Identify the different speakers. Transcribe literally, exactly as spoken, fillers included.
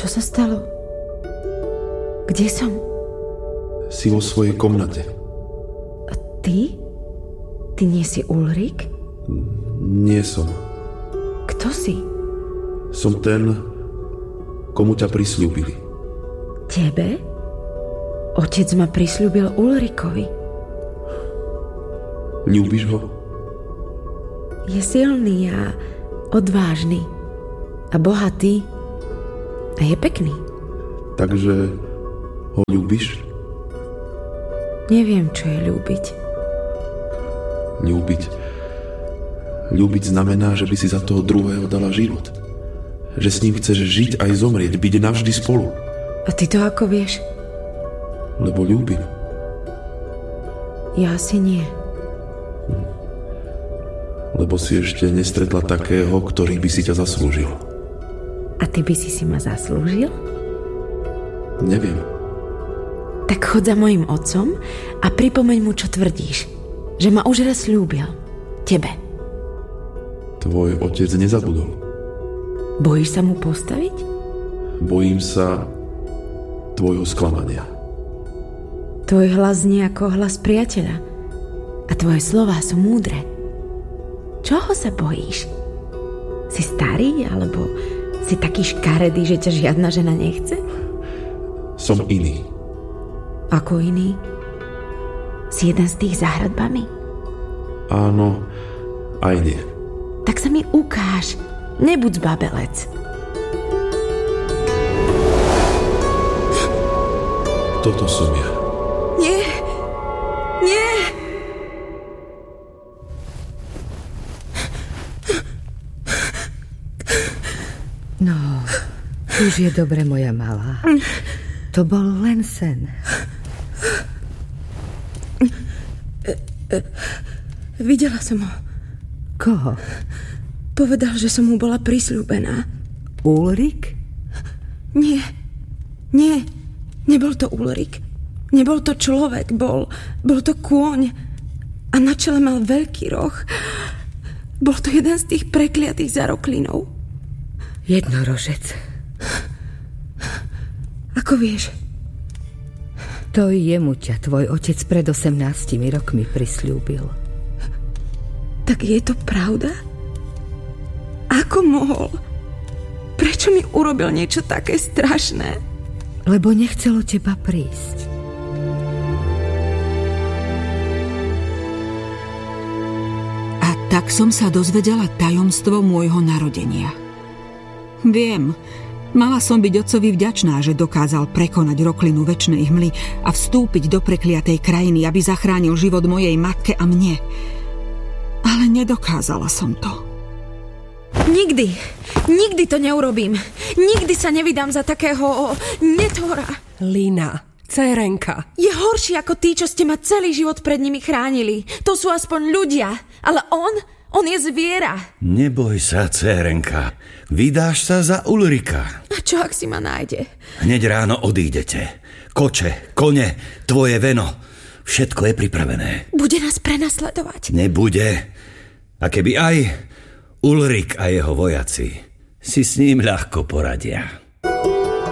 Speaker 1: Čo sa stalo? Kde som?
Speaker 2: Si vo svojej komnate.
Speaker 1: A ty? Ty nie si Ulrik?
Speaker 2: Nie som.
Speaker 1: Kto si?
Speaker 2: Som ten, komu ťa prisľúbili.
Speaker 1: Tebe? Otec ma prisľúbil Ulrikovi.
Speaker 2: Ľúbiš ho?
Speaker 1: Je silný a odvážny a bohatý a je pekný.
Speaker 2: Takže ho ľúbiš?
Speaker 1: Neviem, čo je ľúbiť.
Speaker 2: Ľúbiť. Ľúbiť znamená, že by si za toho druhého dala život. Že s ním chceš žiť aj zomrieť, byť navždy spolu.
Speaker 1: A ty to ako vieš?
Speaker 2: Lebo ľúbim.
Speaker 1: Ja asi nie.
Speaker 2: Lebo si ešte nestretla takého, ktorý by si ťa zaslúžil.
Speaker 1: A ty by si si ma zaslúžil?
Speaker 2: Neviem.
Speaker 1: Tak chod za mojim otcom a pripomeň mu, čo tvrdíš. Že ma už raz ľúbil. Tebe.
Speaker 2: Tvoj otec nezabudol.
Speaker 1: Bojíš sa mu postaviť?
Speaker 2: Bojím sa tvojho sklamania.
Speaker 1: Tvoj hlas znie ako hlas priateľa. A tvoje slová sú múdre. Čoho sa bojíš? Si starý, alebo si taký škaredý, že ťa žiadna žena nechce?
Speaker 2: Som iný.
Speaker 1: Ako iný? Si jeden z tých za hradbami?
Speaker 2: Áno, aj nie.
Speaker 1: Tak sa mi ukáž. Nebuď zbabelec.
Speaker 2: Toto som ja.
Speaker 1: Nie. Nie.
Speaker 3: No, už je dobre, moja malá. To bol len sen.
Speaker 1: Videla som ho.
Speaker 3: Koho?
Speaker 1: Povedal, že som mu bola prisľúbená.
Speaker 3: Ulrik?
Speaker 1: Nie. Nie. Nebol to Ulrik. Nebol to človek. Bol, bol to kôň. A na čele mal veľký roh. Bol to jeden z tých prekliatých zaroklinov.
Speaker 3: Jednorožec.
Speaker 1: Ako vieš?
Speaker 3: To jemu ťa tvoj otec pred osemnástimi rokmi prisľúbil.
Speaker 1: Tak je to pravda? Ako mohol? Prečo mi urobil niečo také strašné?
Speaker 3: Lebo nechcelo teba prísť.
Speaker 4: A tak som sa dozvedela tajomstvo môjho narodenia. Viem, mala som byť otcovi vďačná, že dokázal prekonať roklinu večnej hmly a vstúpiť do prekliatej krajiny, aby zachránil život mojej matke a mne. Ale nedokázala som to.
Speaker 1: Nikdy, nikdy to neurobím. Nikdy sa nevydám za takého netvora.
Speaker 5: Lina, dcérenka.
Speaker 1: Je horší ako tí, čo ste ma celý život pred nimi chránili. To sú aspoň ľudia, ale on, on je zviera.
Speaker 6: Neboj sa, dcérenka. Vydáš sa za Ulrika.
Speaker 1: A čo, ak si ma nájde?
Speaker 6: Hneď ráno odídete. Koče, kone, tvoje veno. Všetko je pripravené.
Speaker 1: Bude nás prenasledovať.
Speaker 6: Nebude. A keby aj Ulrik a jeho vojaci si s ním ľahko poradia.